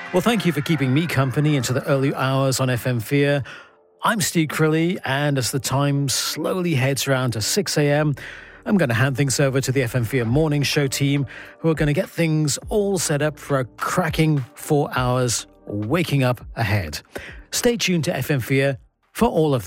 Well, thank you for keeping me company into the early hours on FM4. I'm Steve Crilly, and as the time slowly heads around to 6 a.m., I'm going to hand things over to the FM4 morning show team, who are going to get things all set up for a cracking 4 hours waking up ahead. Stay tuned to FM4 for all of that.